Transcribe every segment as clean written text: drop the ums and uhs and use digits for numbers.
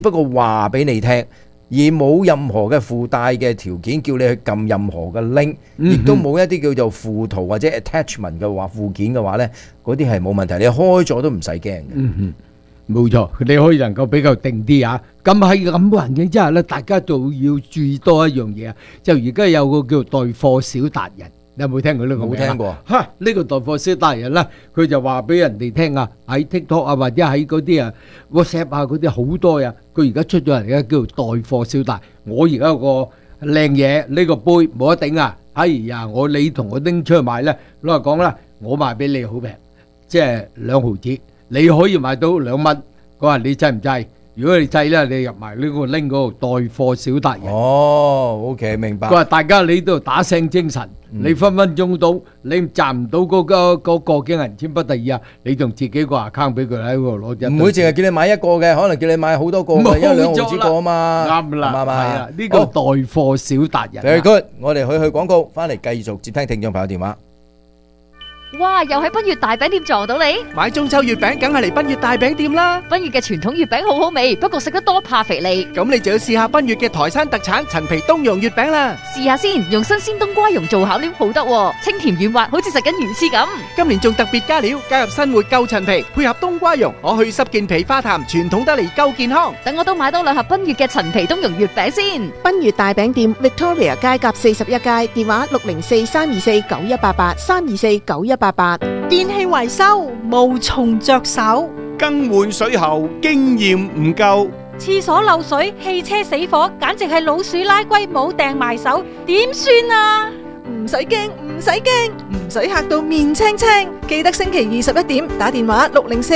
不過話俾你聽，而冇任何嘅附帶嘅條件叫你去撳任何嘅 link，亦都冇一啲叫做附圖或者 attachment 嘅話附件嘅話呢，嗰啲係冇問題，你開咗都唔使驚嘅。 冇錯，你可以能夠比較定啲啊。咁喺咁嘅環境之下呢，大家就要注意多一樣嘢啊。就而家有個叫做代貨小達人，你有冇聽過呢個名？ 冇聽過。 呢個代貨小達人呢，佢就話俾人哋聽啊，喺 TikTok 啊或者喺嗰啲啊 WhatsApp 啊嗰啲好多呀。佢而家出咗嚟嘅叫做代貨小達。我而家有個靚嘢，呢個杯冇得頂啊！哎呀，你同我拎出去賣呢，老實講啦，我賣俾你好平，即係2毫子。你可以買到2蚊，佢話你制唔制？如果你制咧，你入埋呢個拎嗰個代貨小達人。 哦，OK， 明白。 佢話大家你都打醒精神，你分分鐘到，你賺唔到嗰個幾銀錢不第二啊！你仲自己個 account 俾佢喺嗰度攞隻。 唔會淨係叫你買一個嘅，可能叫你買好多個嘅，因為2毫子個啊嘛。 啱啦，係啊，呢個代貨小達人。 Very good，我哋去廣告，翻嚟繼續接聽聽眾朋友電話。 哇！又喺賓悅大餅店撞到你， 買中秋月餅梗係嚟賓悅大餅店啦。 賓悅嘅傳統月餅好好味，不過食得多怕肥膩。 咁你就要試下賓悅嘅台山特產陳皮冬蓉月餅啦。 試下先，用新鮮冬瓜蓉做餡料好得喎，清甜軟滑，好似食緊魚翅咁。 今年仲特別加料，加入新活夠陳皮，配合冬瓜蓉，可去濕健脾化痰，傳統得嚟夠健康。 等我都買多2盒賓悅嘅陳皮冬蓉月餅先。 賓悅大餅店 Victoria 街甲41街，電話604-324-9188 324-9188。 電器維修無從着手， 更換水喉經驗唔夠， 廁所漏水、汽車死火，簡直係老鼠拉龜冇掟埋手，點算啊？ 唔使驚，唔使驚，唔使嚇到面青青。記得星期21點打電話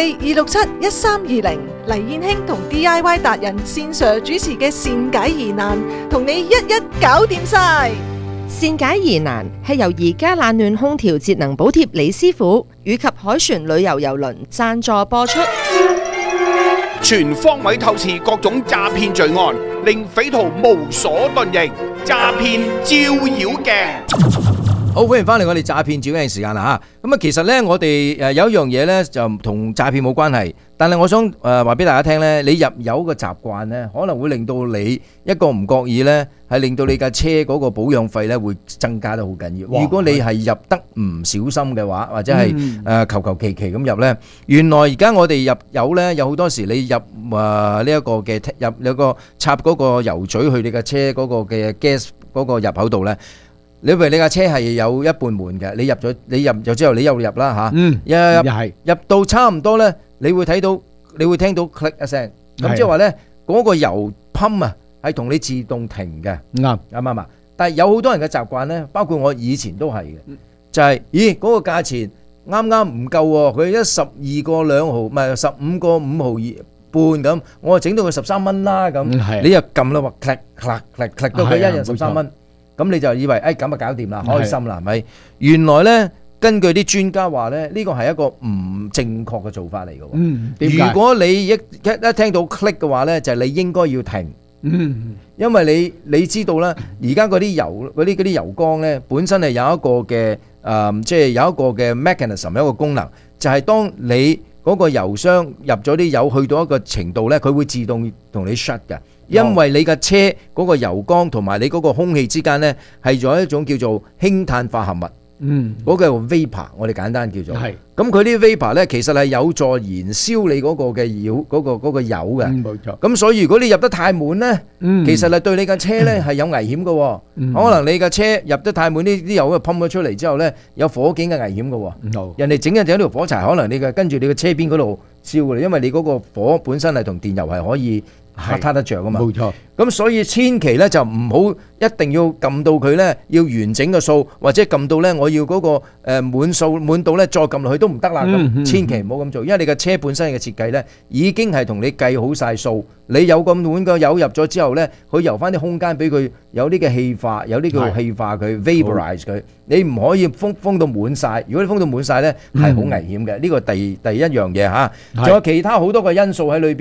604-267-1320，黎燕卿同 DIY 達人線上主持嘅善解疑難，同你一一搞掂晒。 善解疑難係由而家冷暖空調節能補貼李師傅以及海船旅遊郵輪贊助播出。 全方位透視各種詐騙罪案，令匪徒無所遁形。詐騙照妖鏡。 好，歡迎翻嚟我哋詐騙照妖鏡時間啦嚇。咁啊，其實呢，我哋有一樣嘢呢，就同詐騙冇關係，但係我想話俾大家聽呢，你入油嘅習慣呢，可能會令到你一個唔覺意呢，係令到你架車嗰個保養費呢會增加得好緊要。如果你係入得唔小心嘅話，或者係求其咁入呢，原來而家我哋入油呢，有好多時你入呢一個嘅入有個插嗰個油嘴去你架車嗰個嘅 gas 嗰個入口度呢。你以為你架車係有一半滿嘅，你入咗之後，你又入啦嚇，入到差唔多咧，你會聽到 click 一聲，咁即係話咧嗰個油泵啊係同你自動停嘅，啱啊！但係有好多人嘅習慣咧，包括我以前都係嘅，就係嗰個價錢啱啱唔夠喎，佢一12個2毫，唔係15個5毫2半咁，我就整到佢13蚊啦咁，你又撳啦喎 click 到佢一日13蚊。咁你就以為咁啊搞掂啦，開心啦，係咪？原來呢，根據啲專家話呢，呢個係一個唔正確嘅做法嚟嘅。如果你一聽到 click 嘅話呢，就係你應該要停。因為你知道啦，而家嗰啲油缸呢，本身係有一個嘅即係有一個嘅 mechanism， 有一個功能，就係當你嗰個油箱入咗啲油去到一個程度呢，佢會自動同你 shut 嘅。因為你架車嗰個油缸同埋你嗰個空氣之間呢，係有一種叫做氫碳化合物，嗰個 vapor， 我哋簡單叫做。咁佢啲 vapor 呢，其實係有助燃燒你嗰個嘅嗰個油嘅。冇錯。咁所以如果你入得太滿呢，其實係對你架車呢係有危險嘅。可能你架車入得太滿，呢啲油噴咗出嚟之後呢，有火警嘅危險嘅。人哋整一條火柴，可能你跟住你嘅車邊嗰度燒嘅，因為你嗰個火本身係同電油係可以撻得着噶嘛，冇錯。咁所以千祈咧就唔好一定要撳到佢咧要完整嘅數，或者撳到咧我要嗰個滿數滿到咧再撳落去都唔得啦。咁千祈唔好咁做，因為你嘅車本身嘅設計咧已經係同你計好晒數。你有咁滿嘅油入咗之後咧，佢留翻啲空間俾佢有啲嘅氣化，有啲叫氣化佢 vaporize 佢。你唔可以封到滿晒，如果你封到滿晒咧係好危險嘅。呢個第一樣嘢嚇，仲有其他好多個因素喺裏邊。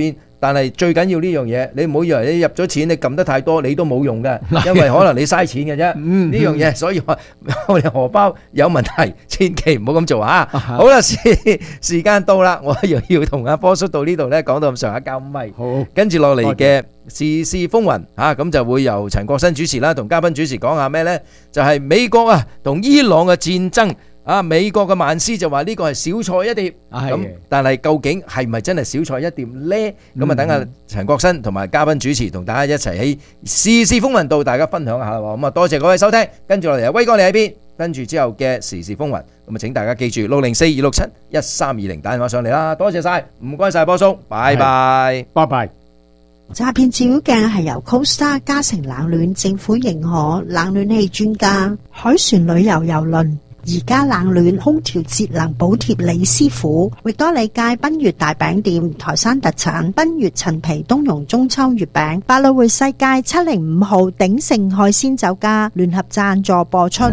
但係最緊要呢樣嘢，你唔好以為你入咗錢，你撳得太多，你都冇用嘅，因為可能你嘥錢嘅啫。呢樣嘢，所以我哋荷包有問題，千祈唔好咁做啊！好啦，時間到啦，我又要同阿波叔到呢度咧講到咁上下交咪。好，跟住落嚟嘅時事風雲嚇，咁就會由陳國新主持啦，同嘉賓主持講下咩呢？就係美國啊同伊朗嘅戰爭。美國嘅曼斯就話呢個係小菜一碟，咁但係究竟係咪真係小菜一碟呢？咁啊，等下陳國新同埋嘉賓主持同大家一齊喺時事風雲度大家分享下啦。咁啊，多謝各位收聽，跟住落嚟威哥你喺邊？跟住之後嘅時事風雲，咁啊請大家記住604-267-1320打電話上嚟啦。多謝晒，唔該晒波叔，拜拜， 拜拜。 詐騙照妖鏡係由 CoStar 嘉誠冷暖政府認可冷暖氣專家海船旅遊郵輪而家冷暖空調節能補貼李師傅，域多利街賓悅大餅店台山特產賓悅陳皮冬蓉中秋月餅，百老匯世界705號鼎盛海鮮酒家聯合贊助播出。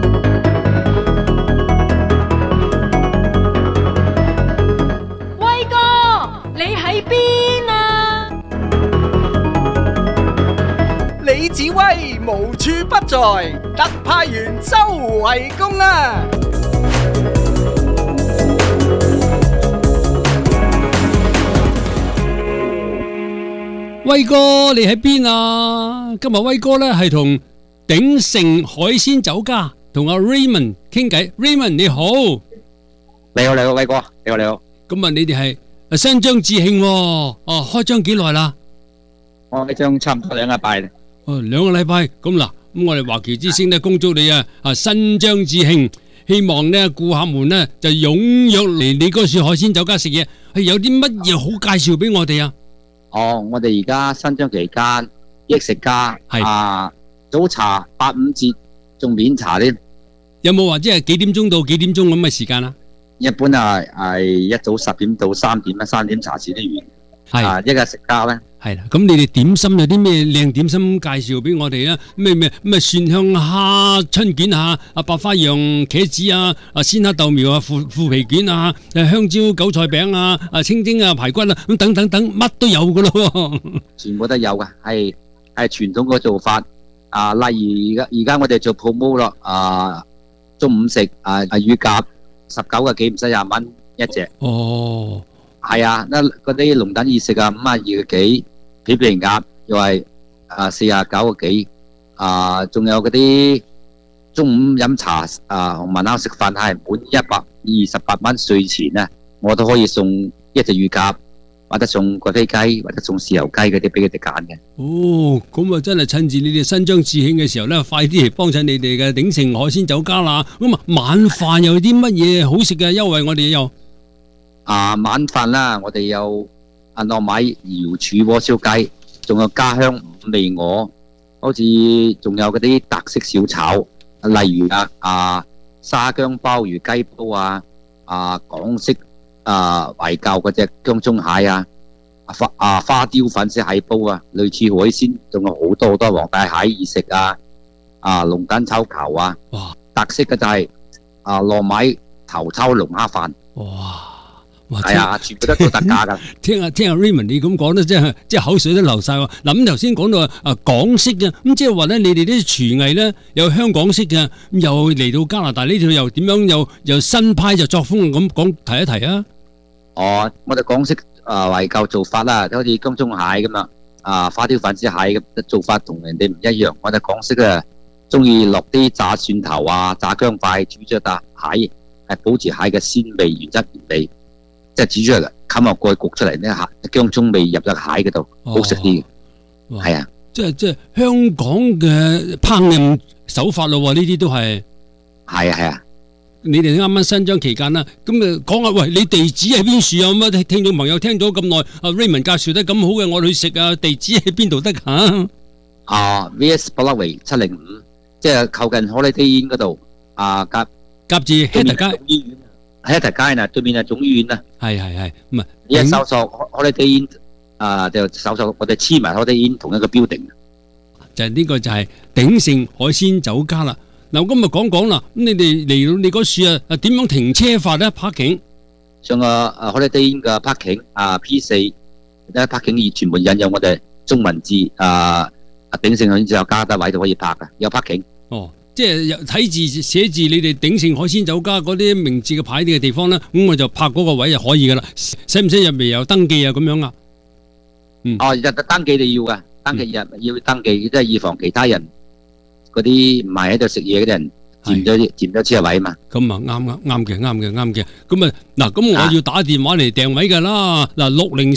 威哥，你喺邊啊？ 李子威無處不在，特派員周圍公啊！ 威哥，你喺邊啊？今日威哥咧係同鼎盛海鮮酒家同阿 Raymond 傾偈。Raymond 你好， 你好，威哥，你好。 咁啊，你哋係雙張致慶喎。開張幾耐啦？ 開張差唔多2個禮拜。 2個禮拜咁嗱，咁我哋華僑之星咧恭祝你新張致慶，希望咧顧客們咧就踴躍嚟你嗰處海鮮酒家食嘢。係有啲乜嘢好介紹俾我哋啊？ 我哋而家新張期間益食家早茶85折，仲免茶添。 有冇話即係幾點鐘到幾點鐘咁嘅時間啊？ 一般係一早10點到3點啦，3點茶市都完。係一個食家咧。 係啦，咁你哋點心有啲咩靚點心介紹俾我哋啊？咩蒜香蝦、春卷啊、白花洋茄子啊、鮮蝦豆苗啊、腐皮卷啊、香蕉韭菜餅啊、清蒸排骨啊，咁等等等，乜都有噶咯。 全部都有噶，係傳統個做法。例如而家我哋做 promo 咯，中午食乳鴿19個幾，唔使20蚊一隻。 哦。 係啊，嗰啲龍躉意食52個幾，皮皮鴨又係49個幾，仲有嗰啲中午飲茶同晚黑食飯係滿128蚊稅前啊，我都可以送一隻乳鴿，或者送個飛雞，或者送豉油雞嗰啲俾佢哋揀嘅。 哦，咁啊真係趁住你哋新張致慶嘅時候咧，快啲嚟幫襯你哋嘅鼎盛海鮮酒家啦。咁啊晚飯又有啲乜嘢好食嘅優惠我哋有？ 晚飯啦，我哋有糯米瑤柱鍋燒雞，仲有家鄉五味鵝，好似仲有嗰啲特色小炒，例如沙姜鮑魚雞煲港式懷舊嗰隻薑葱蟹花雕粉絲蟹煲類似海鮮，仲有好多皇帶蟹意食龍躉炒球哇！特色嘅就係糯米頭抽龍蝦飯。係啊，全部都做特價噶。 聽下 Raymond 你咁講咧，即係口水都流晒喎。嗱咁頭先講到港式嘅，咁即係話咧，你哋啲廚藝咧有香港式嘅，又嚟到加拿大呢度又點樣又新派就作風咁講提一提啊？ 我哋港式懷舊做法啦，好似薑葱蟹咁花雕粉絲蟹咁做法同人哋唔一樣。我哋港式中意落啲炸蒜頭炸薑塊煮咗笪蟹，係保持蟹嘅鮮味原汁原味。即係煮出嚟，冚落蓋焗出嚟咧，薑葱味入咗蟹嗰度，好食啲。係啊， 即係香港嘅烹飪手法咯，呢啲都係。 係啊。 你哋啱啱新張期間啦，咁講下喂，你地址喺邊處啊？咁啊，聽眾朋友聽咗咁耐，Raymond 介紹得咁好嘅，我哋去食地址喺邊度得㗎 ？VS Broadway 705，即係靠近 Holiday Inn 嗰度夾住 Heather 街。 Heather 街嗱，對面係總醫院啊。 係，咁啊， 一搜索 Holiday Inn，就搜索我哋黐埋 Holiday Inn 同一個 building。 就呢個就係鼎盛海鮮酒家啦。嗱，今日講啦，咁你哋嚟到你嗰處點樣停車法咧？parking 上個Holiday Inn 嘅 parking P4 拍景全部引用我哋中文字鼎盛海鮮酒家嘅位就可以拍㗎，有拍景。 哦，即係睇字寫字，你哋鼎盛海鮮酒家嗰啲名字嘅牌啲嘅地方咧，咁我就拍嗰個位就可以噶啦。使唔使入面有登記啊？咁樣啊？ 登記你要噶，登記要登記，即係以防其他人嗰啲唔係喺度食嘢嗰啲人佔咗車位嘛。 咁啊啱嘅。咁啊嗱，咁我要打電話嚟訂位噶啦。嗱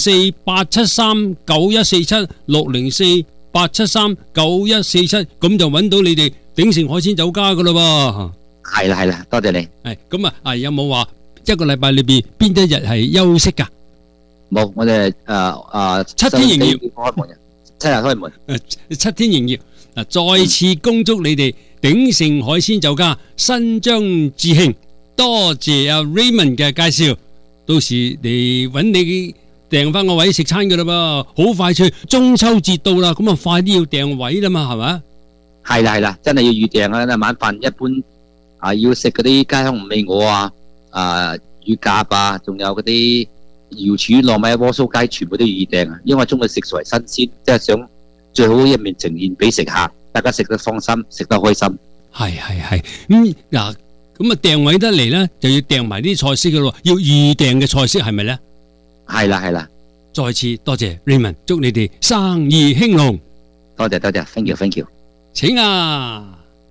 ，604-873-9147，604-873-9147，咁就揾到你哋鼎盛海鮮酒家噶啦喎。 係啦，多謝你。 係咁啊，有冇話一個禮拜裏邊邊一日係休息噶？ 冇，我哋 7天營業， 7日開門 ，7天營業。嗱，再次恭祝你哋鼎盛海鮮酒家新張致慶，多謝阿 Raymond 嘅介紹，到時嚟揾你訂翻個位食餐噶啦噃，好快脆，中秋節到啦，咁啊快啲要訂位啦嘛，係咪？ 係啦，真係要預訂啊！晚飯一般要食嗰啲家鄉五味鵝乳鴿仲有嗰啲瑤柱、糯米、鍋酥雞，全部都要預訂啊！因為中意食材新鮮，即係想最好一面呈現俾食客，大家食得放心，食得開心。 係嗱，咁啊訂位得嚟咧，就要訂埋啲菜式噶咯，要預訂嘅菜式係咪咧？ 係啦， 再次多謝 Raymond， 祝你哋生意興隆。 多謝 ，thank you。 請啊！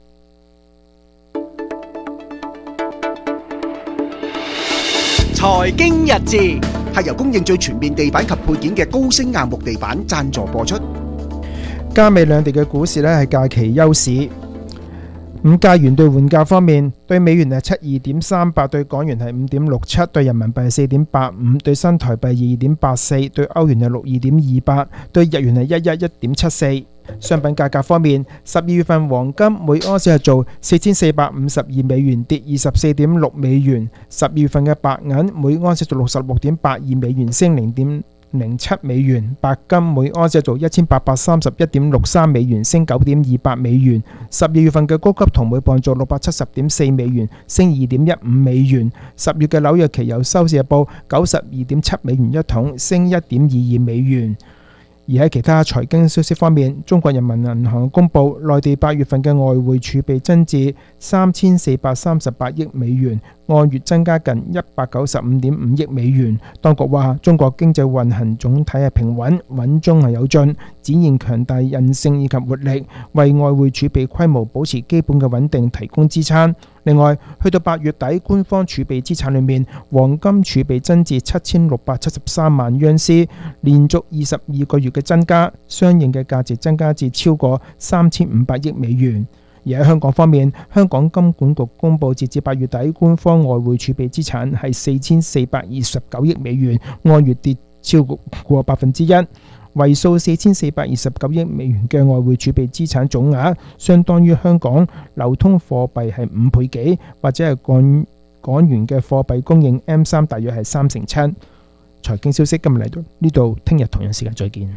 財經日誌係由供應最全面地板及配件嘅高升硬木地板贊助播出。 加美兩地嘅股市係假期休市。五界元兌換價方面，對美元係72.38，對港元係5.67，對人民幣係4.85，對新台幣2.84，對歐元係62.28，對日元係111.74。商品價格方面，12月份黃金每盎司係做4452美元，跌24.6美元。12月份嘅白銀每盎司做66.82美元，升0.07美元。白金每盎司做1831.63美元，升9.28美元。12月份嘅高級銅每磅做670.4美元，升2.15美元。10月嘅紐約期油收市係報92.7美元一桶，升1.22美元。而喺其他財經消息方面，中國人民銀行公布內地8月份嘅外匯儲備增至3438億美元，按月增加近195.5億美元。當局話，中國經濟運行總體係平穩、穩中係有進，展現強大韌性以及活力，為外匯儲備規模保持基本嘅穩定提供支撐。另外，去到8月底，官方儲備資產裏面，黃金儲備增至7673萬盎司，連續22個月嘅增加，相應嘅價值增加至超過3500億美元。而喺香港方面，香港金管局公布截至8月底，官方外匯儲備資產係4429億美元，按月跌超過1%。為數4429億美元嘅外匯儲備資產總額，相當於香港流通貨幣係5倍幾，或者係港元嘅貨幣供應 M3 大約係7%。財經消息今日嚟到呢度，聽日同樣時間再見。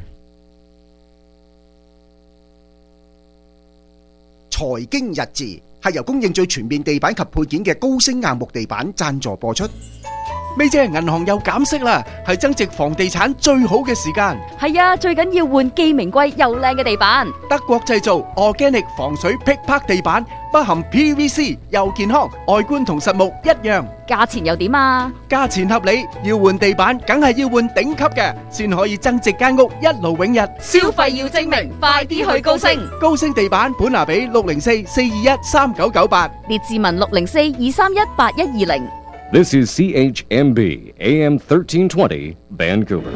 財經日誌係由供應最全面地板及配件嘅高升硬木地板贊助播出。咪姐，銀行又減息啦，係增值房地產最好嘅時間。 係啊，最緊要換既名貴又靚嘅地板。 德國製造 Organic 防水劈拍地板，不含 PVC， 又健康，外觀同實木一樣。 價錢又點啊？ 價錢合理，要換地板梗係要換頂級嘅，先可以增值間屋一勞永逸。 消費要精明，快啲去高升。 高升地板本拿比604-421-3998， 列治文604-231-8120。 This is CHMB AM 1320 Vancouver。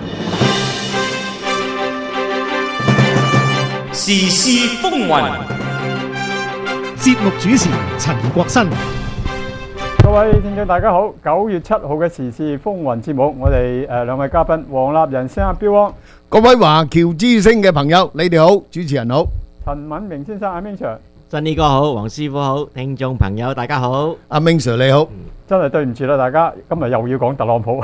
時事風雲， 節目主持陳國新。 各位聽眾大家好，9月7號嘅時事風雲節目，我哋兩位嘉賓黃立仁先生標汪， 各位華僑之聲嘅朋友，你哋好，主持人好， 陳敏明先生阿 Ming Sir， 振呢哥好，黃師傅好，聽眾朋友大家好， 阿 Ming Sir 你好。 真係對唔住啦，大家今日又要講特朗普。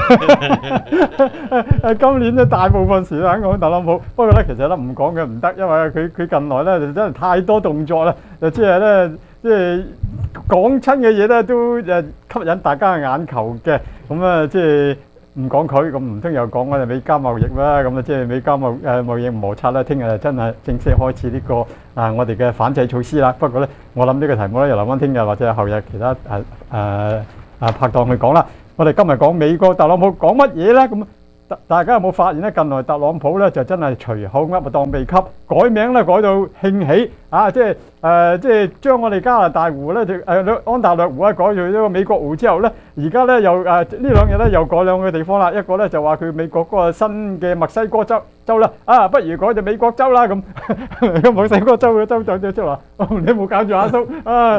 今年咧大部分時間講特朗普，不過咧其實咧唔講嘅唔得，因為佢近來咧就真係太多動作啦，就即係咧即係講親嘅嘢咧都吸引大家嘅眼球嘅，咁啊即係唔講佢，咁唔通又講我哋美加貿易啦？咁啊，即係美加貿易摩擦啦。聽日真係正式開始呢個我哋嘅反制措施啦。不過咧，我諗呢個題目咧，又留翻聽日或者後日其他拍檔去講啦。我哋今日講美國特朗普講乜嘢咧？咁大家有冇發現咧？近來特朗普咧就真係隨口噏當秘笈，改名咧改到興起啊！即係將我哋加拿大湖咧就安大略湖啊改做呢個美國湖之後咧，而家咧又呢兩日咧又改兩個地方啦。一個咧就話佢美國嗰個新嘅墨西哥州啦，不如改做美國州啦咁。墨西哥州嘅州長就話：你冇搞住阿叔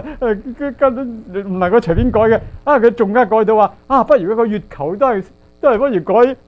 唔係佢隨便改嘅。佢仲加改到話：不如個月球都係不如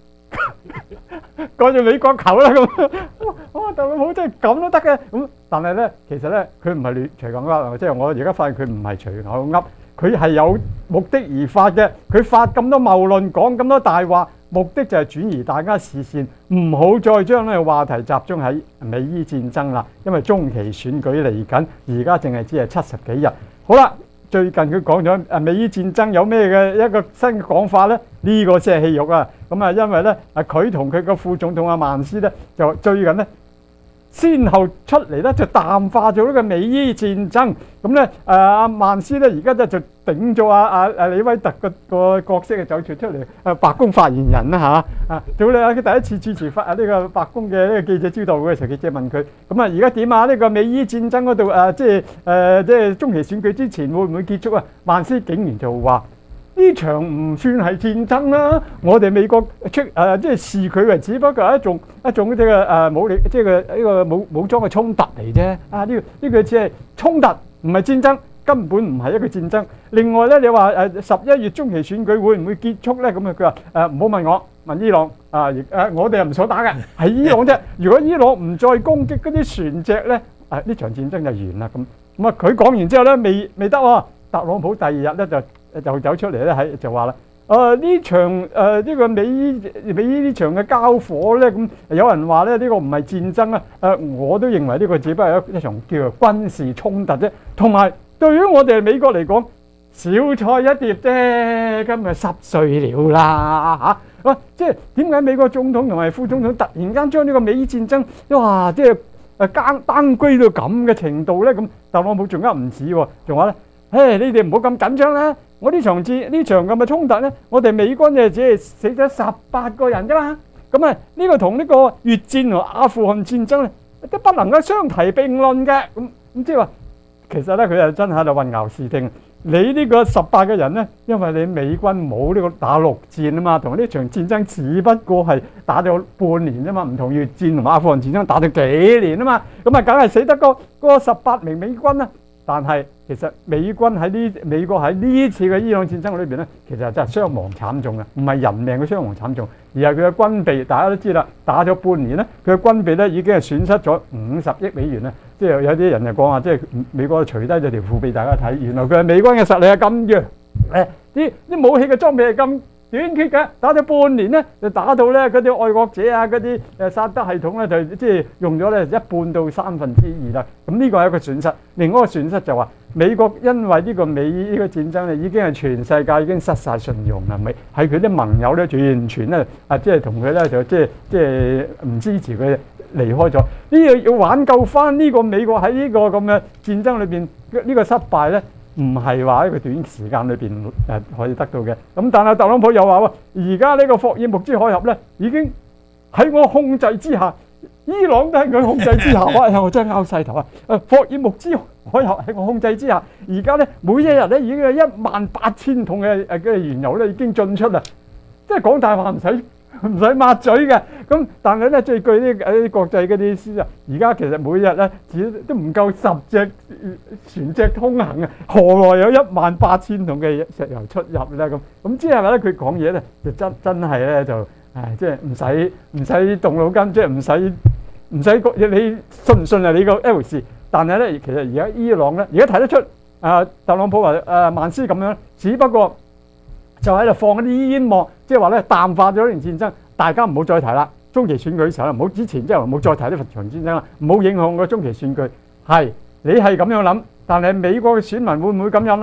改做美國球啦咁。特朗普真係咁都得嘅咁，但係咧其實咧佢唔係亂隨口噏，即係我而家發現佢唔係隨口噏，佢係有目的而發嘅。佢發咁多謬論，講咁多大話，目的就係轉移大家視線，唔好再將呢個話題集中喺美伊戰爭啦。因為中期選舉嚟緊，而家淨係只係70幾日。好啦。最近佢講咗美伊戰爭有咩嘅一個新嘅講法咧？呢個先係戲肉啊！咁因為咧佢同佢個副總統曼斯咧就最近咧先後出嚟咧就淡化咗呢個美伊戰爭。咁咧曼斯咧而家咧就頂咗李威特個角色走出嚟白宮發言人啦嚇到你佢第一次主持呢個白宮嘅呢個記者招待會嘅時候，記者問佢：咁而家點啊？呢個美伊戰爭嗰度即係中期選舉之前會唔會結束啊？曼斯竟然就話：呢場唔算係戰爭啦，我哋美國即係視佢為只不過係一種即係武力，即係呢個武裝嘅衝突嚟啫。呢個只係衝突，唔係戰爭，根本唔係一個戰爭。另外咧，你話11月中期選舉會唔會結束咧？咁佢話唔好問我，問伊朗我哋又唔想打嘅，係伊朗啫。如果伊朗唔再攻擊嗰啲船隻咧，呢場戰爭就完啦。咁佢講完之後咧，未得喎。特朗普第二日咧就走出嚟咧，就話啦：呢場呢個美伊呢場嘅交火咧，咁有人話咧呢個唔係戰爭啊！我都認為呢個只不過係一場叫做軍事衝突啫。同埋對於我哋美國嚟講，小菜一碟啫，今日濕碎了啦嚇！即係點解美國總統同埋副總統突然間將呢個美伊戰爭哇，即係單歸到咁嘅程度咧？咁特朗普仲加唔止喎，仲話咧。你哋唔好咁緊張啦！我呢場咁嘅衝突咧，我哋美軍就只係死咗18個人啫嘛。咁呢個同呢個越戰同阿富汗戰爭咧，都不能夠相提並論嘅。咁即係話，其實咧佢係真係喺度混淆視聽。你呢個18個人咧，因為你美軍冇呢個打陸戰啊嘛，同呢場戰爭只不過係打咗半年啫嘛，唔同越戰同阿富汗戰爭打咗幾年啊嘛。咁梗係死得嗰18名美軍啦。但係其實美國喺呢次嘅伊朗戰爭裏邊咧，其實真係傷亡慘重嘅，唔係人命嘅傷亡慘重，而係佢嘅軍備。大家都知啦，打咗半年咧，佢嘅軍備咧已經係損失咗50億美元啦。即係有啲人就講話，即係美國除低咗條褲俾大家睇，原來佢係美軍嘅實力係咁弱，啲武器嘅裝備係咁短缺嘅，打咗半年咧，就打到咧嗰啲愛國者啊，嗰啲薩德系統咧，就即係用咗咧1半到2/3啦。咁呢個係一個損失。另外一個損失就話美國因為呢個美伊呢個戰爭咧，已經係全世界已經失晒信用啦，咪係佢啲盟友咧，完全咧即係同佢咧就即係唔支持佢離開咗。呢個要挽救翻呢個美國喺呢個咁嘅戰爭裏邊呢個失敗咧，唔係話一個短時間裏邊可以得到嘅。咁但係特朗普又話喎，而家呢個霍爾木茲海峽咧已經喺我控制之下，伊朗都喺佢控制之下。我真係拗晒頭啊！霍爾木茲海峽喺我控制之下，而家咧每一日咧已經有18000桶嘅原油咧已經進出啦，即係講大話唔使抹嘴嘅。咁但係咧最據啲國際嗰啲師啊，而家其實每日咧都唔夠10隻船隻通行啊，何來有18000桶嘅石油出入咧？咁即係話咧佢講嘢咧就真係咧就即係唔使動腦筋，即係唔使你信唔信係你個一回事。但係咧其實而家伊朗咧而家睇得出特朗普話曼斯咁樣，只不過就喺度放一啲煙幕，即係話咧淡化咗呢場戰爭，大家唔好再提啦。中期選舉嘅時候唔好之前即係唔好再提呢場戰爭啦，唔好影響個中期選舉。係你係咁樣諗，但係美國嘅選民會唔會咁樣諗啊？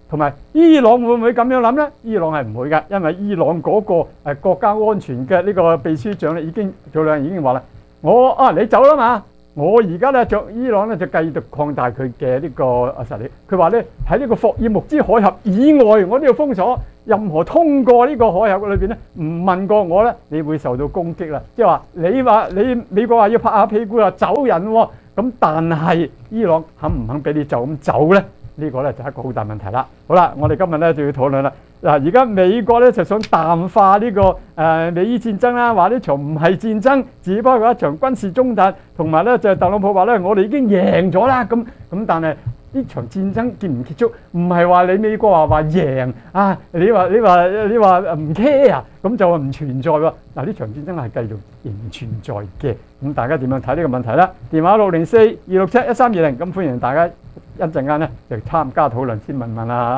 同埋伊朗會唔會咁樣諗呢？伊朗係唔會㗎，因為伊朗嗰個國家安全嘅呢個秘書長咧已經早兩日已經話啦，你走啦嘛，我而家咧伊朗咧就繼續擴大佢嘅呢個實力。佢話咧喺呢個霍爾木茲海峽以外，我都要封鎖任何通過呢個海峽裏邊咧，唔問過我咧，你會受到攻擊啦。即係話你美國話要拍下屁股啊走人喎，咁但係伊朗肯唔肯俾你就咁走咧？呢個咧就係一個好大問題啦。好啦，我哋今日咧就要討論啦。嗱，而家美國咧就想淡化呢個美伊戰爭啦，話呢場唔係戰爭，只不過一場軍事衝突，同埋咧就特朗普話咧我哋已經贏咗啦。咁但係呢場戰爭結唔結束，唔係話你美國話贏啊，你話唔 care 啊，咁就唔存在喎。嗱，呢場戰爭係繼續仍然存在嘅。咁大家點樣睇呢個問題咧？電話604-267-1320，咁歡迎大家一陣間咧就參加討論，先問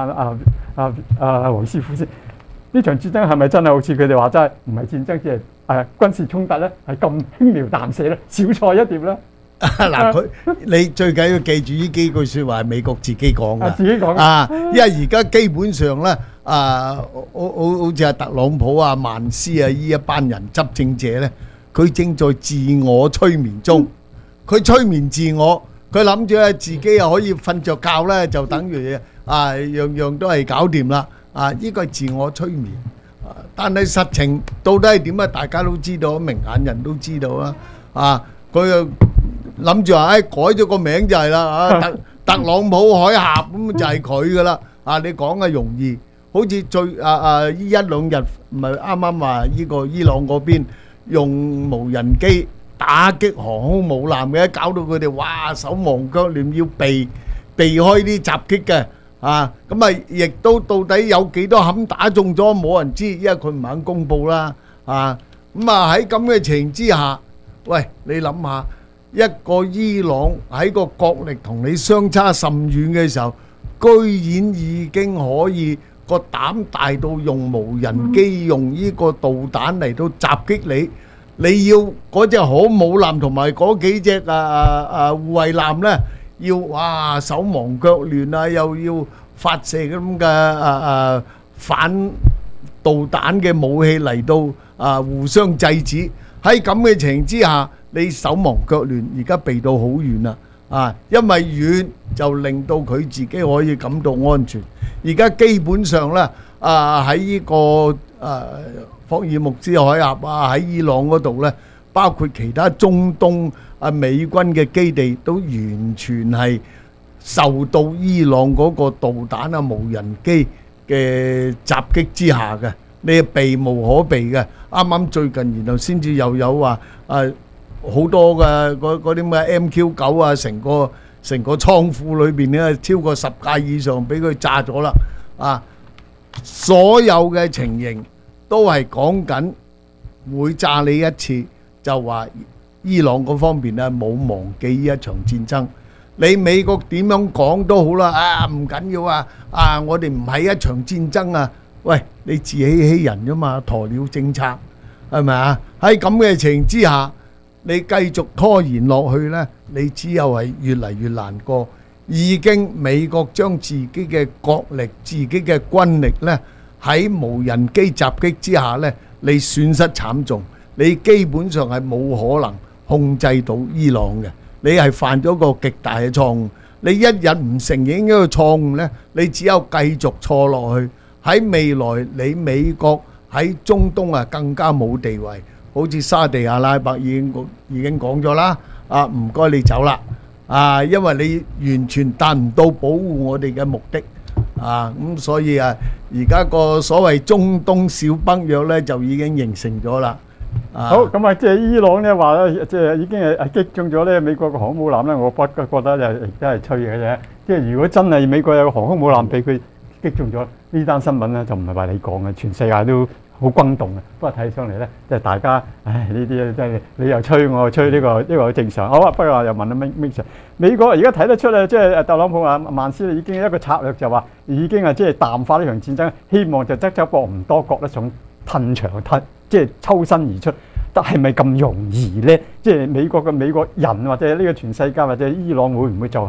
黃師傅先。呢場戰爭係咪真係好似佢哋話齋唔係戰爭，只係軍事衝突咧？係咁輕描淡寫咧，小菜一碟咧？ 嗱，你最緊要記住呢幾句説話係美國自己講嘅， 自己講因為而家基本上咧，好似特朗普啊、曼斯啊呢一班人執政者咧，佢正在自我催眠中，佢催眠自我，佢諗住咧自己又可以瞓着覺咧，就等於樣樣都係搞掂啦，呢個係自我催眠，但係實情到底係點啊？大家都知道，明眼人都知道啦，佢又諗住話，改咗個名就係啦，特朗普海峽咁就係佢噶啦。你講嘅容易，好似最呢一兩日唔係啱啱話呢個伊朗嗰邊用無人機打擊航空母艦嘅，搞到佢哋哇手忙腳亂，要避開啲襲擊嘅。咁亦都到底有幾多冚打中咗冇人知，因為佢唔肯公佈啦。喺咁嘅情形之下，喂，你諗下，一個伊朗喺個國力同你相差甚遠嘅時候，居然已經可以個膽大到用無人機、用呢個導彈嚟到襲擊你。你要嗰隻航母艦同埋嗰幾隻護衛艦呢，要哇手忙腳亂啊，又要發射咁嘅反導彈嘅武器嚟到互相制止。喺咁嘅情形之下，你手忙腳亂，而家避到好遠啦，因為遠就令到佢自己可以感到安全。而家基本上呢，喺呢個霍爾木茲海峽喺伊朗嗰度呢，包括其他中東美軍嘅基地，都完全係受到伊朗嗰個導彈無人機嘅襲擊之下嘅，你係避無可避嘅。啱啱最近，然後先至又有話好多嘅嗰啲咩 MQ9成個倉庫裏邊咧，超過10架以上俾佢炸咗啦。所有嘅情形都係講緊會炸你一次，就話伊朗嗰方面冇忘記呢一場戰爭。你美國點樣講都好啦，唔緊要我哋唔係一場戰爭啊！喂，你自欺欺人啫嘛，鴕鳥政策係咪啊？喺咁嘅情形之下，你繼續拖延落去呢，你只有係越嚟越難過。已經美國將自己嘅國力、自己嘅軍力呢，喺無人機襲擊之下呢，你損失慘重，你基本上係冇可能控制到伊朗嘅。你係犯咗個極大嘅錯誤。你一日唔承認呢個錯誤呢，你只有繼續錯落去。喺未來，你美國喺中東更加冇地位。好似沙地阿拉伯已經講咗啦，唔該你走啦，因為你完全達唔到保護我哋嘅目的，咁所以而家個所謂中東小北約呢，就已經形成咗啦。 好，咁即係伊朗咧話咧，即係已經係擊中咗咧美國嘅航空母艦咧，我覺得就真係吹嘅啫。即係如果真係美國有個航空母艦俾佢擊中咗，呢單新聞咧就唔係話你講嘅，全世界都好轟動嘅。不過睇起上嚟咧，即係大家，呢啲真係你又吹我又吹，呢個好正常。好啊，不過又問阿 Mix， 美國而家睇得出咧，即係特朗普曼斯已經一個策略就話已經係即係淡化呢場戰爭，希望就側側膊唔多覺得想褪場即係抽身而出，但係咪咁容易呢？即係美國人或者呢個全世界或者伊朗會唔會就係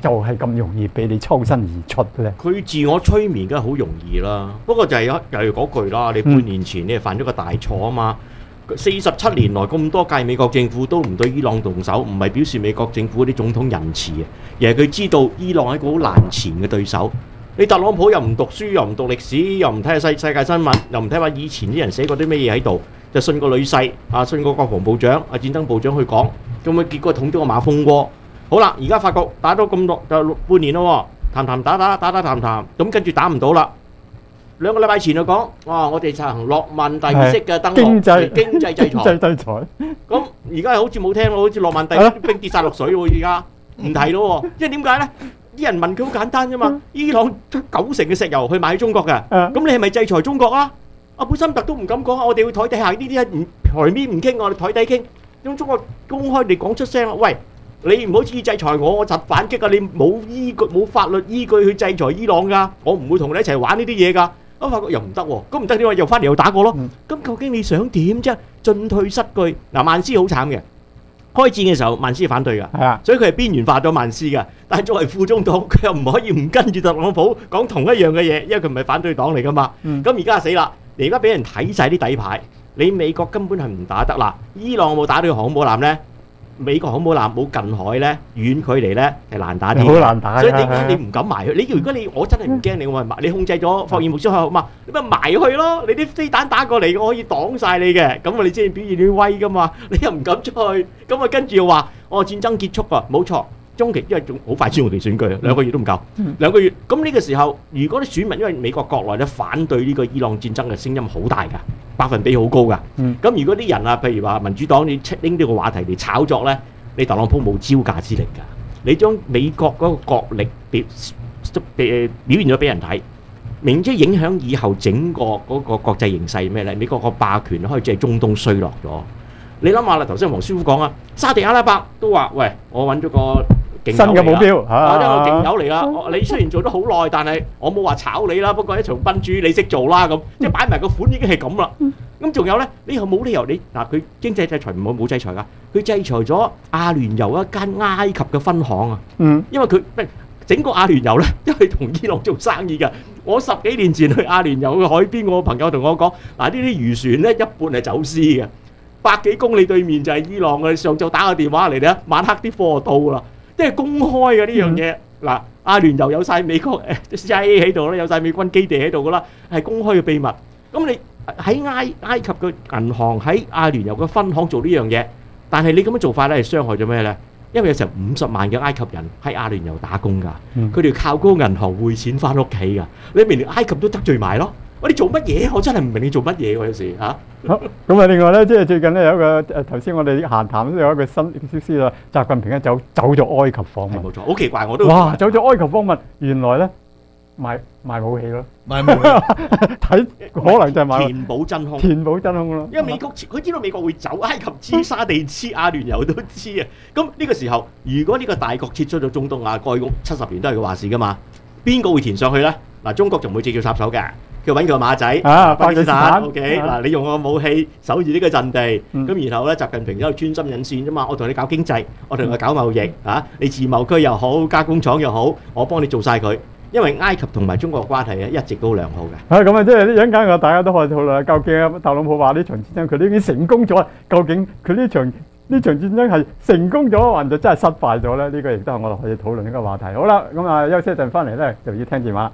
就係咁容易俾你抽身而出咧？ 佢自我催眠梗係好容易啦，不過就係又係嗰句啦，你半年前你係犯咗個大錯啊嘛。47年來咁多屆美國政府都唔對伊朗動手，唔係表示美國政府嗰啲總統仁慈啊，而係佢知道伊朗係一個好難纏嘅對手。你特朗普又唔讀書，又唔讀歷史，又唔睇下世界新聞，又唔睇下以前啲人寫過啲咩嘢喺度，就信個女婿啊，信個國防部長啊，戰爭部長去講，咁啊結果捅咗個馬蜂窩。好啦，而家發覺打咗咁耐就半年咯，談談，咁跟住打唔到啦。2個禮拜前就講，哇！我哋實行諾曼第二式嘅登陸經濟制裁。咁而家好似冇聽咯，好似諾曼第啲兵跌晒落水喎，而家唔提咯。因為點解咧？啲人問佢好簡單啫嘛，伊朗出90%嘅石油去賣喺中國嘅，咁你係咪制裁中國啊？阿布森特都唔敢講啊，我哋會台底下呢啲唔台面唔傾，我哋台底傾。咁中國公開地講出聲啦，喂！你唔好旨意制裁我，我實反擊啊！你冇依據、冇法律依據去制裁伊朗㗎，我唔會同你一齊玩呢啲嘢㗎。我發覺又唔得喎，咁唔得點啊？又翻嚟又打過咯。咁究竟你想點啫？進退失據。嗱，曼斯好慘嘅，開戰嘅時候曼斯反對㗎，所以佢係邊緣化咗曼斯㗎。但係作為副總統，佢又唔可以唔跟住特朗普講同一樣嘅嘢，因為佢唔係反對黨嚟㗎嘛。咁而家死啦，你而家俾人睇晒啲底牌，你美國根本係唔打得啦。伊朗有冇打到航母艦咧？美國航母艦冇近海咧，遠距離咧係難打啲， 好難打。 所以點解你唔敢埋去？如果我真係唔驚你，我咪你控制咗霍爾木茲海峽嘛，你咪埋去咯。你啲飛彈打過嚟，我可以擋晒你嘅。咁你先表現啲威噶嘛。你又唔敢出去，咁啊跟住又話戰爭結束啊，冇錯。中期因為仲好快先會選舉，2個月都唔夠，2個月。咁呢個時候，如果啲選民因為美國國內咧反對呢個伊朗戰爭嘅聲音好大㗎，百分比好高㗎。咁如果啲人啊，譬如話民主黨你拎呢個話題嚟炒作咧，你特朗普冇招架之力㗎。你將美國嗰個國力表現咗俾人睇，明知影響以後整個嗰個國際形勢咩咧？美國個霸權開始喺中東衰落咗。你諗下啦，頭先黃師傅講啊，沙地阿拉伯都話：喂，我揾咗個新嘅目標， 我真係個勁友嚟啦！你雖然做得好耐，但係我冇話炒你啦。不過一場賓主你識做啦咁，即係擺埋個款已經係咁啦。咁仲有咧，你又冇理由你嗱佢經濟制裁冇制裁㗎，佢制裁咗阿聯酋一間埃及嘅分行啊。因為佢整個阿聯酋咧，因為同伊朗做生意㗎。我10幾年前去阿聯酋嘅海邊，我朋友同我講：嗱，呢啲漁船咧一半係走私嘅，100幾公里對面就係伊朗嘅。上晝打個電話嚟咧，晚黑啲貨到啦。即係公開嘅呢樣嘢，嗱，阿聯酋有晒美國CIA 喺度啦，有晒美軍基地喺度噶啦，係公開嘅秘密。咁你喺埃及嘅銀行喺阿聯酋嘅分行做呢樣嘢，但係你咁樣做法咧係傷害咗咩咧？因為有成50萬嘅埃及人喺阿聯酋打工㗎，佢哋靠嗰個銀行匯錢翻屋企㗎，你明連埃及都得罪埋咯。你做乜嘢？我真係唔明你做乜嘢喎！有時嚇。 好咁啊！另外咧，即係最近咧有一個頭先我哋閒談都有一個新消息啦，習近平咧走咗埃及訪問。 冇錯，好奇怪我都。 哇！走咗埃及訪問，原來咧賣武器咯， 賣武器睇可能就係賣填補真空。 填補真空咯。 因為美國佢知道美國會走，埃及知、沙地知、阿聯酋都知啊。咁呢個時候，如果呢個大國撤出咗中東啊，過去70年都係佢話事噶嘛，邊個會填上去咧？嗱，中國就唔會直接插手嘅。佢揾個馬仔，巴基斯坦 ，OK 嗱，你用個武器守住呢個陣地，咁然後咧，習近平喺度穿針引線啫嘛，我同你搞經濟，我同你搞貿易嚇，你自貿區又好，加工廠又好，我幫你做晒佢，因為埃及同埋中國嘅關係咧一直都良好嘅。 咁啊，即係一陣間大家都可以討論，究竟特朗普話呢場戰爭佢都已經成功咗，究竟佢呢場戰爭係成功咗，還是真係失敗咗咧？呢個亦都係我哋可以討論呢個話題。好啦，咁啊，休息一陣翻嚟咧，就要聽電話。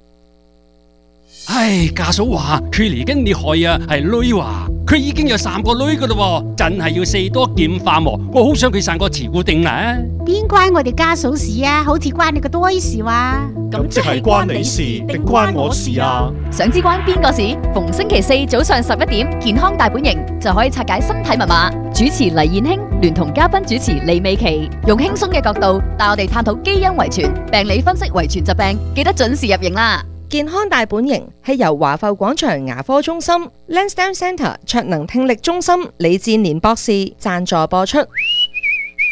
唉，家嫂話佢嚟緊你害啊，係女話佢已經有3個女噶啦，真係要4多劍化喎。我好想佢生個慈固定啊！ 邊關我哋家嫂事啊？好似關你個多事話。 咁即係關你事定關我事啊？ 想知關邊個事？逢星期4早上11點，健康大本營就可以拆解身體密碼。主持黎燕卿聯同嘉賓主持李美琪，用輕鬆嘅角度帶我哋探討基因遺傳、病理分析遺傳疾病，記得準時入營啦！ 健康大本營係由華埠廣場牙科中心、Lansdowne Centre 卓能聽力中心李志年博士贊助播出。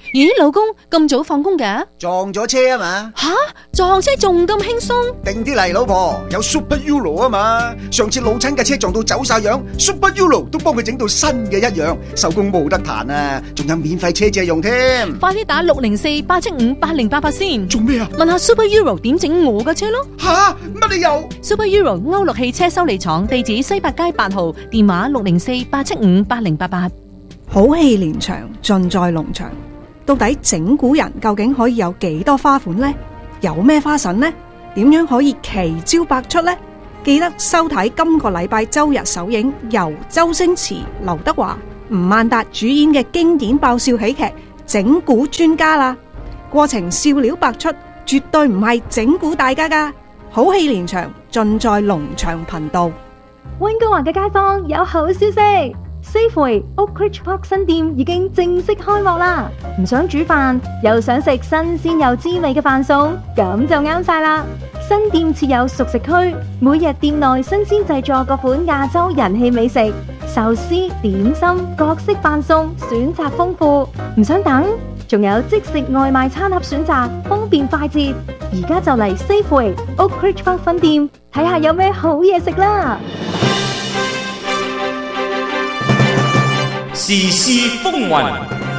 咦，老公咁早放工嘅？ 撞咗車啊嘛！ 吓，撞車仲咁輕鬆？ 定啲嚟，老婆，有 Super Euro 啊嘛！上次老親嘅車撞到走晒樣，Super Euro 都幫佢整到新嘅一樣，手工冇得彈啊！仲有免費車借用添。 快啲打604-875-8088先。 做咩啊？ 問下 Super Euro 點整我嘅車咯。 吓，乜你又 Super Euro 歐陸汽車修理廠，地址西八街8號，電話604-875-8088。 好戲連場，盡在農場。到底整蠱人究竟可以有幾多花款呢？有咩花神呢？點樣可以奇招百出呢？記得收睇今個禮拜周日首映，由周星馳、劉德華、吳孟達主演嘅經典爆笑喜劇《整蠱專家》啦。過程笑料百出，絕對唔係整蠱大家噶。好戲連場，盡在農場頻道。 溫哥華嘅街坊有好消息。Safeway Oakridge Park 新店已經正式開幕啦！唔想煮飯，又想食新鮮又滋味嘅飯餸，咁就啱晒啦！新店設有熟食區，每日店內新鮮製作各款亞洲人氣美食，壽司、點心、各式飯餸，選擇豐富。唔想等，仲有即食外賣餐盒選擇，方便快捷。而家就嚟 Safeway Oakridge Park 分店，睇下有咩好嘢食啦！ 時事風雲，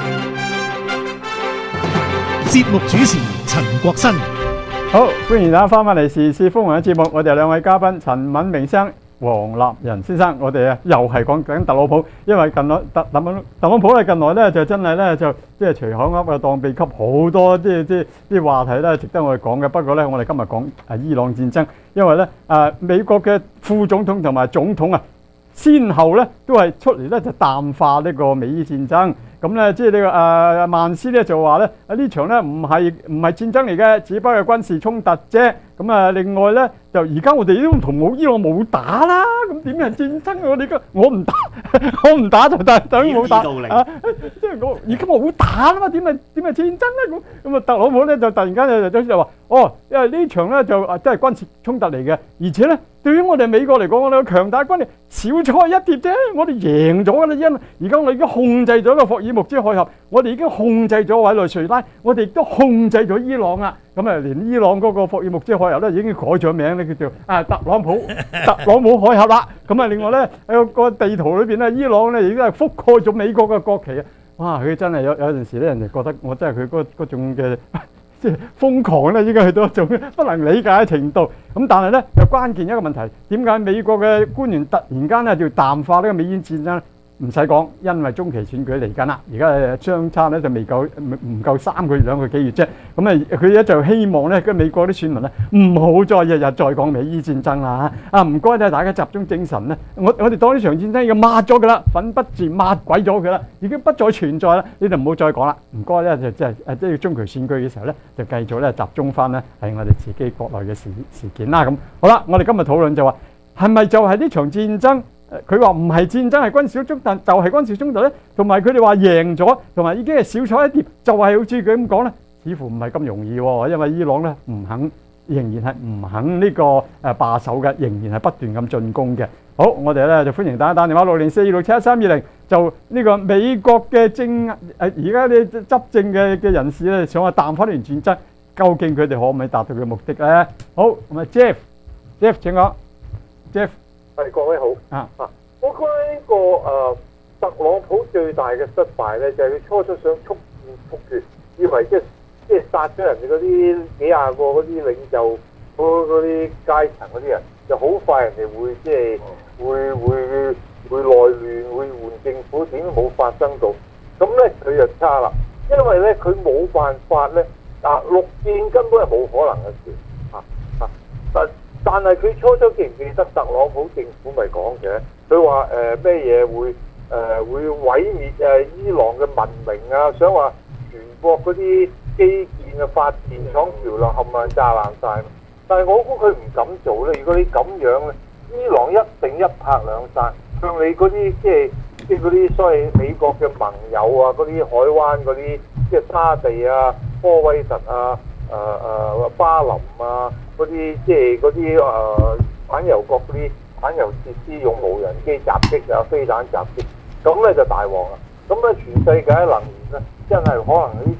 節目主持陳國新。 好，歡迎大家翻返嚟時事風雲嘅節目。我哋有兩位嘉賓，陳敏明生、黃立仁先生。我哋啊又係講緊特朗普，因為近來特朗普咧近來咧就真係咧就即係隨口噏啊當秘笈好多即係啲話題咧值得我哋講嘅。不過咧我哋今日講伊朗戰爭，因為咧美國嘅副總統同埋總統啊。先後咧都係出嚟咧就淡化呢個美伊戰爭，咁咧即係呢個曼斯咧就話咧呢場咧唔係戰爭嚟嘅，只不過係軍事衝突啫。咁啊，另外咧就而家我哋都同伊朗冇打啦，咁點係戰爭？我唔打，我唔打就等於冇打啊！即係我而家冇打啦嘛，點係戰爭咧？咁啊，特朗普咧就突然間就話哦，因為呢場咧就真係軍事衝突嚟嘅，而且咧對於我哋美國嚟講，我哋有強大軍力，小菜一碟啫，我哋贏咗㗎啦，因而家我哋已經控制咗個霍爾木茲海峽，我哋已經控制咗委內瑞拉，我哋亦都控制咗伊朗啦。咁啊，連伊朗嗰個霍爾木茲海峽咧已經改咗名咧，叫做特朗普海峽啦。咁啊，另外咧喺個地圖裏邊咧，伊朗咧已經係覆蓋咗美國嘅國旗啊！哇，佢真係有陣時咧，人哋覺得我真係佢嗰種嘅即係瘋狂咧，已經去到一種不能理解嘅程度。咁但係咧，就關鍵一個問題，點解美國嘅官員突然間咧要淡化呢個美伊戰爭？唔使講，因為中期選舉嚟緊啦，而家相差咧就唔夠3個月2個幾月啫。咁啊，佢咧就希望咧，跟美國啲選民咧唔好再日日再講美伊戰爭啦嚇。唔該咧，大家集中精神咧，我哋當呢場戰爭已經抹咗佢啦，粉筆字抹鬼咗佢啦，已經不再存在啦，你就唔好再講啦。唔該咧，就即係中期選舉嘅時候咧，就繼續咧集中翻咧係我哋自己國內嘅事件啦。咁好啦，我哋今日討論就話係咪就係呢場戰爭？佢話唔係戰爭係軍事衝突，就係軍事衝突咧。同埋佢哋話贏咗，同埋已經係小菜一碟，就係好似佢咁講咧，似乎唔係咁容易喎。因為伊朗咧唔肯，仍然係唔肯呢個罷手嘅，仍然係不斷咁進攻嘅。好，我哋咧就歡迎大家打電話604-267-1320，就呢個美國嘅而家啲執政嘅人士咧，想話淡化呢場戰爭，究竟佢哋可唔可以達到佢嘅目的咧？好，咁啊 Jeff 請講 ，Jeff。 係各位好我覺得呢個特朗普最大嘅失敗咧，就係佢初想速戰速決，以為即係殺咗人哋嗰啲幾廿個嗰啲領袖嗰啲階層嗰啲人，就好快人哋會即係會內亂，會換政府，點都冇發生到。咁咧佢就差啦，因為咧佢冇辦法咧陸戰根本係冇可能嘅事但係佢初記唔記得特朗普政府咪講嘅？佢話咩嘢會毀滅伊朗嘅文明啊！想話全國嗰啲基建嘅發電廠橋梁冚唪唥炸爛晒。但係我估佢唔敢做咧。如果你咁樣咧，伊朗一定一拍兩散，向你嗰啲即係嗰啲所謂美國嘅盟友啊，嗰啲海灣嗰啲即係沙地啊、科威特啊、巴林啊。嗰啲即係嗰啲產油國嗰啲產油設施用無人機襲擊飛彈襲擊，咁咧就大鑊啦。咁咧全世界嘅能源咧，真係可能啲戰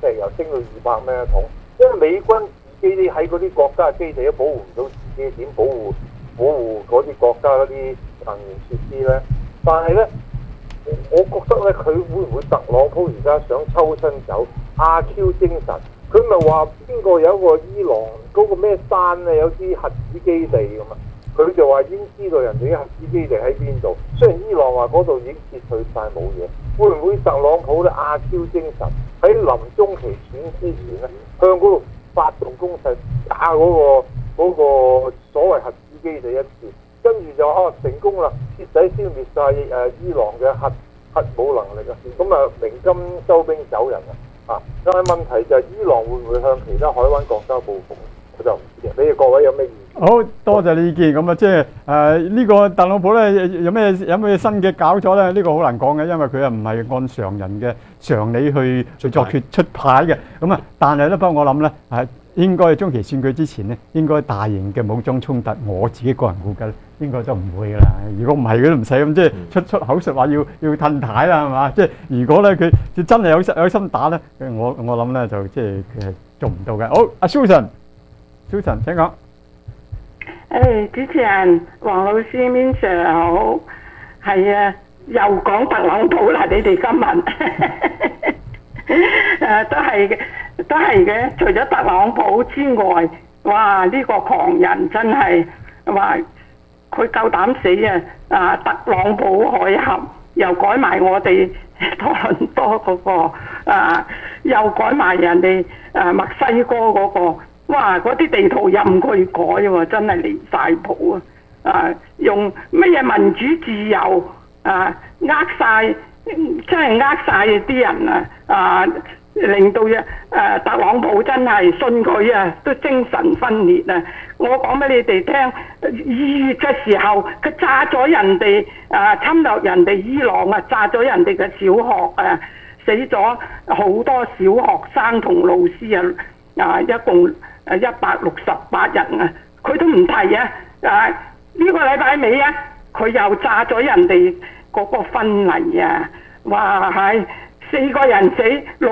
石油升到200蚊一桶，因為美軍自己啲喺嗰啲國家嘅基地都保護唔到自己，點保護嗰啲國家嗰啲能源設施咧？但係咧，我覺得咧，佢會唔會特朗普而家想抽身走阿 Q 精神？佢咪話邊個有一個伊朗嗰個咩山咧，有啲核子基地咁啊？佢就話已經知道人哋啲核子基地喺邊度。雖然伊朗話嗰度已經撤退晒冇嘢，會唔會特朗普咧阿 Q 精神喺臨中期選之前咧，向嗰度發動攻勢，打嗰個所謂核子基地一次，跟住就成功啦，徹底消滅晒伊朗嘅核武能力啊！咁啊鳴金收兵走人啊！但係問題就係伊朗會唔會向其他海灣國家報復？我就唔知嘅。你哋各位有咩意見？ 好多謝你意見。咁啊，即係呢個特朗普咧有咩新嘅搞咗咧？呢個好難講嘅，因為佢又唔係按常人嘅常理去作決出牌嘅。咁啊，但係咧，不過我諗咧係應該中期選舉之前咧，應該大型嘅武裝衝突，我自己個人估計應該都唔會㗎啦。如果唔係，佢都唔使咁即係出口術話要褪牌啦，係嘛？即係如果咧佢真係有心打咧，我諗咧就即係佢係做唔到嘅。好，阿 Susan 請講。 主持人黃老師 Min Sir 好，係啊，又講特朗普啦，你哋今日都係嘅，除咗特朗普之外，哇！呢個狂人真係話佢夠膽死啊！特朗普海峽又改埋我哋多倫多嗰個又改埋人哋墨西哥嗰個。哇！嗰啲地圖任佢改喎，真係離晒譜啊！用乜嘢民主自由晒，真係晒啲人令到特朗普真係信佢都精神分裂啊！我講俾你哋聽，2月嘅時候佢炸咗人哋侵略人哋伊朗炸咗人哋嘅小學死咗好多小學生同老師一共168人佢都唔提呢個禮拜尾佢又炸咗人哋嗰個婚禮哇係4個人死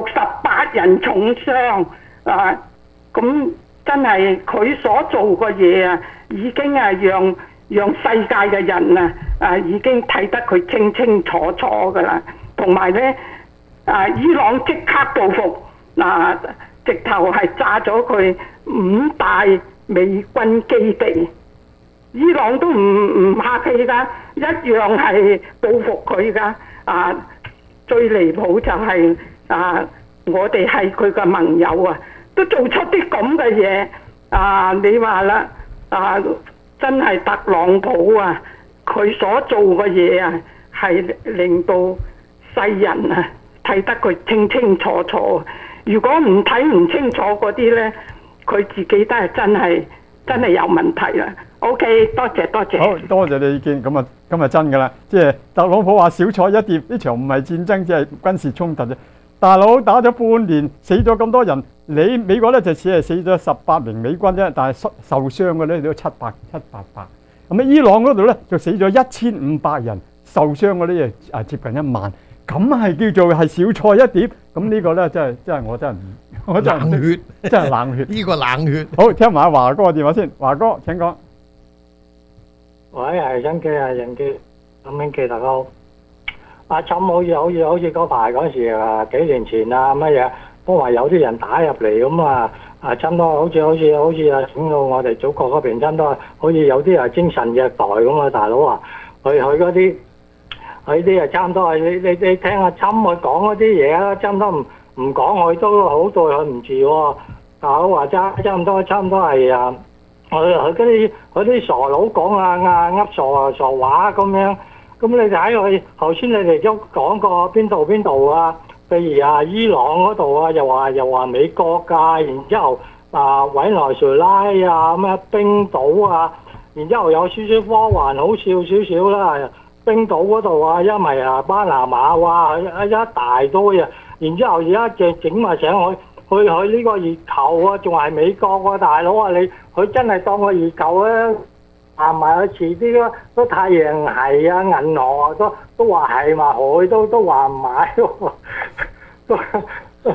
，68人重傷咁真係佢所做嘅嘢已經讓世界嘅人已經睇得佢清清楚楚噶啦，同埋咧伊朗即刻報復直頭係炸咗佢5大美軍基地，伊朗都唔客氣㗎，一樣係報復佢㗎。最離譜就係我哋係佢嘅盟友都做出啲咁嘅嘢你話啦真係特朗普佢所做嘅嘢係令到世人睇得佢清清楚楚。如果睇唔清楚嗰啲咧，佢自己都係真係有問題啦。OK， 多謝。 好多謝你意見，咁啊真㗎啦，即係特朗普話小菜一碟，呢場唔係戰爭，只係軍事衝突啫。大佬打咗半年，死咗咁多人，你美國咧就只係死咗18名美軍啫，但係受傷嘅咧都700。咁伊朗嗰度咧就死咗1500人，受傷嗰啲接近1萬。咁係叫做係小菜一碟，咁呢個咧真係我真係冷血， 真係冷血。 呢個冷血。 好，聽埋阿華哥嘅電話先，華哥請講。 喂，係新記係人記，咁記大家好。阿侵好似嗰排嗰時幾年前乜嘢，都話有啲人打入嚟咁差唔多好似整到我哋祖國嗰邊差唔多，好似有啲精神虐待咁大佬佢嗰啲。佢啲差唔多係你聽阿侵佢講嗰啲嘢啦，差唔多唔講佢都好對佢唔住喎。大佬話差唔多係佢啲傻佬講噏傻話咁樣。咁你睇佢頭先你哋都講過邊度譬如伊朗嗰度又話美國㗎，然之後委內瑞拉咩冰島然之後有少少科幻好笑少少啦。冰島嗰度因為巴拿馬一大堆然之後而家整埋上去呢個月球仲係美國大佬佢真係當個月球咧埋去遲啲都太陽系銀河都話係嘛，佢都話唔買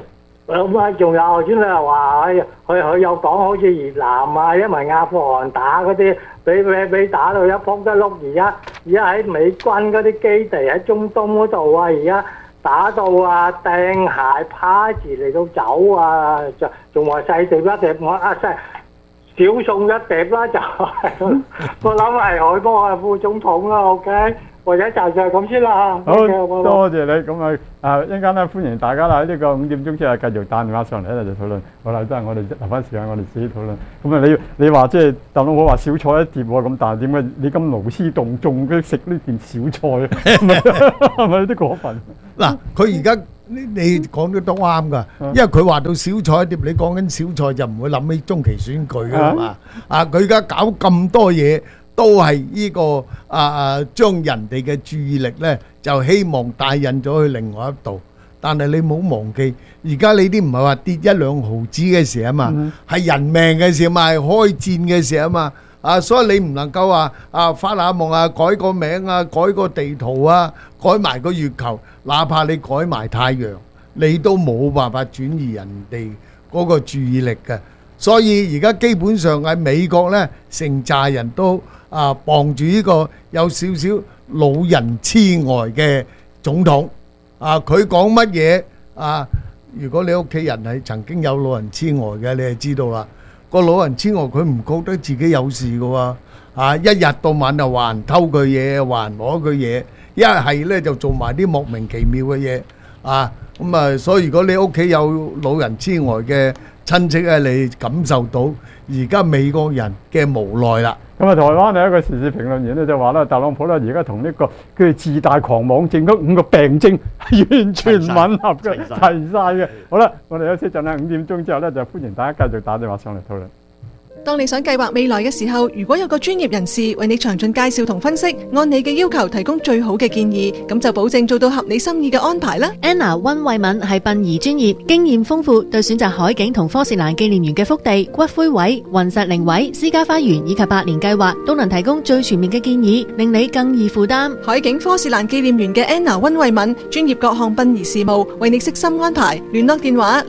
咁啊，仲有先你話佢有講好似越南啊，因為阿富汗打嗰啲，俾打到一仆一碌，而家喺美軍嗰啲基地喺中東嗰度啊，而家打到啊掟鞋趴住嚟到走啊，仲話細碟一碟，我少送一碟啦，就係我諗係海波嘅副總統啦 ，OK。或者就咁先啦。 好，多謝你。咁啊，一陣間咧歡迎大家啦！喺呢個5點鐘之後繼續打電話上嚟咧就討論。好啦，真係我哋留翻時間，我哋自己討論。咁啊，你話即係特朗普話少菜一碟喎，咁但係點解你咁勞師動眾嘅食呢件小菜？係咪有啲過分？ 嗱，佢而家你講得都啱㗎，因為佢話到小菜一碟，你講緊小菜就唔會諗起中期選舉㗎嘛。佢而家搞咁多嘢。都係呢個將人哋嘅注意力呢，就希望帶引咗去另外一度。但係你冇忘記，而家你啲唔係話跌1、2毫子嘅事啊嘛，係人命嘅事嘛，係開戰嘅事啊嘛。所以你唔能夠話發下夢啊，改個名啊，改個地圖啊，改埋個月球，哪怕你改埋太陽，你都冇辦法轉移人哋嗰個注意力嘅。所以而家基本上喺美國呢，成扎人都傍住呢個有少少老人痴呆嘅總統，佢講乜嘢如果你屋企人係曾經有老人痴呆嘅，你就知道啦。個老人痴呆佢唔覺得自己有事嘅喎，一日到晚就話人偷佢嘢，話人攞佢嘢，一係呢就做埋啲莫名其妙嘅嘢咁所以如果你屋企有老人痴呆嘅親戚咧，你感受到而家美國人嘅無奈啦。 咁啊，台灣有一個時事評論員咧就話咧，特朗普咧而家同呢個叫自大狂妄症嗰5個病徵係完全吻合嘅，齊晒嘅。好啦，我哋休息陣啦，5點鐘之後咧就歡迎大家繼續打電話上嚟討論。 當你想計劃未來嘅時候，如果有個專業人士為你詳盡介紹同分析，按你嘅要求提供最好嘅建議，咁就保證做到合你心意嘅安排啦。 Anna 溫慧敏係殯儀專業，經驗豐富，對選擇海景同科士蘭紀念園嘅福地、骨灰位、雲石靈位、私家花園以及百年計劃，都能提供最全面嘅建議，令你更易負擔。 海景科士蘭紀念園嘅 Anna 溫慧敏，專業各項殯儀事務，為你悉心安排。聯絡電話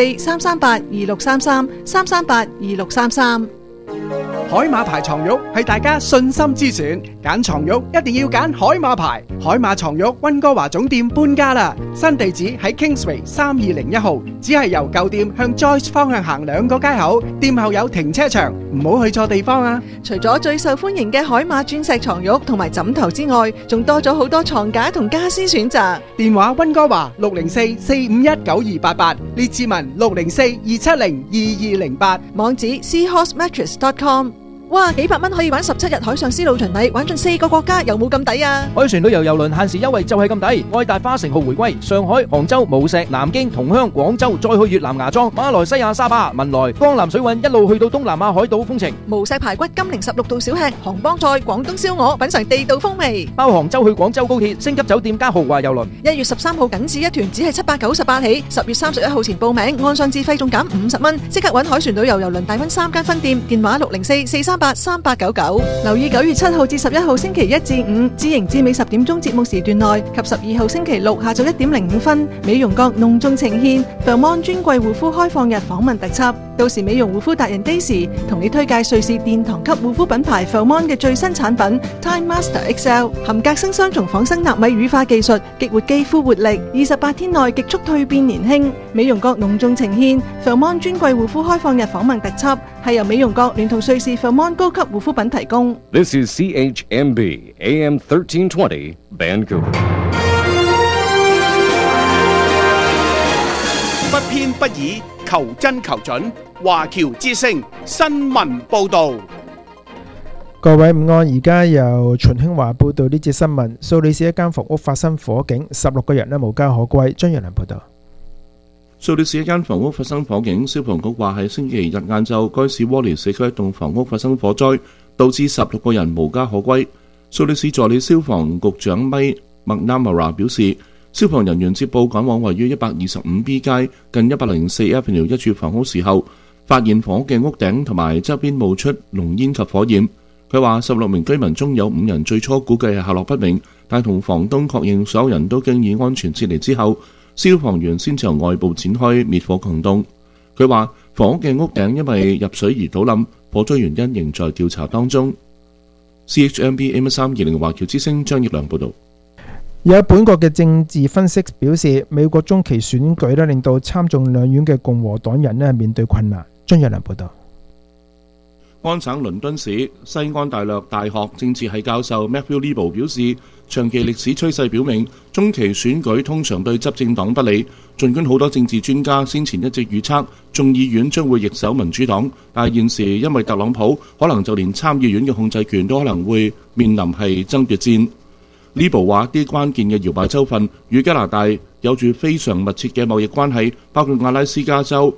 604-338-2633，338-2633。 海馬牌床褥係大家信心之選，揀床褥一定要揀海馬牌。海馬床褥溫哥華總店搬家啦，新地址喺 Kingsway 3201號，只係由舊店向 Joyce 方向行2個街口，店後有停車場，唔好去錯地方啊！ 除咗最受歡迎嘅海馬鑽石床褥同埋枕頭之外，仲多咗好多床架同家私選擇。 電話溫哥華604-451-9288，列治文604-270-2208， 網址 seahorsemattress.com。哇！幾百蚊可以玩17日海上絲路巡禮，玩盡4個國家，有冇咁抵啊？ 海船旅遊郵輪限時優惠就係咁抵，愛達花城號回歸，上海、杭州、無錫、南京、同鄉、廣州，再去越南芽莊、馬來西亞沙巴、文萊、江南水韻，一路去到東南亞海島風情。 無錫排骨、金陵16道小吃、杭幫菜、廣東燒鵝，品嘗地道風味。 包杭州去廣州高鐵，星級酒店加豪華郵輪。 1月13號僅至一團，只係798起，10月31號前報名，按上自費仲減50蚊，即刻揾海船旅遊郵輪大分3間分店，電話604-438-3899。留意9月7號至11號星期1至5，知營至美10點鐘節目時段內及12號星期6下晝1點05分，美容閣隆重呈獻 Fairmont 尊貴護膚開放日訪問特輯。到時美容護膚達人 Daisy 同你推介瑞士殿堂級護膚品牌 Fairmont 嘅最新產品 Time Master XL， 含隔生雙重仿生納米乳化技術，激活肌膚活力，28天內極速蛻變年輕。美容閣隆重呈獻 Fairmont 尊貴護膚開放日訪問特輯，係由美容閣聯同瑞士 Fairmont 高級護膚品提供。 This is CHMB AM 1320 Vancouver。 不偏不倚，求真求準。華僑之聲新聞報導。 各位午安，而家由秦興華報道呢節新聞。蘇黎世一間房屋發生火警，16個人無家可歸。張楊良報道。 蘇黎世一間房屋發生火警，消防局話喺星期日晏晝，該市窩連社區一棟房屋發生火災，導致16個人無家可歸。蘇黎世助理消防局長咪麥納馬拉表示，消防人員接報趕往位於125B 街近104 Avenue 一處房屋時候，發現房屋嘅屋頂同埋側邊冒出濃煙及火焰。佢話16名居民中有5人最初估計係下落不明，但同房東確認所有人都經已安全撤離之後， 消防員先至由外部展開滅火行動。佢話房屋嘅屋頂因為入水而倒冧，火災原因仍在調查當中。CHMB AM320 華僑之聲張業良報導。 有本國嘅政治分析表示，美國中期選舉令到參眾兩院嘅共和黨人面對困難。張業良報導。 安省倫敦市西安大略大學政治系教授 Matthew Lebo 表示，長期歷史趨勢表明，中期選舉通常對執政黨不利。儘管好多政治專家先前一直預測眾議院將會易手民主黨，但係現時因為特朗普，可能就連參議院嘅控制權都可能會面臨係爭奪戰。Lebo 話啲關鍵嘅搖擺州份與加拿大有住非常密切嘅貿易關係，包括阿拉斯加州、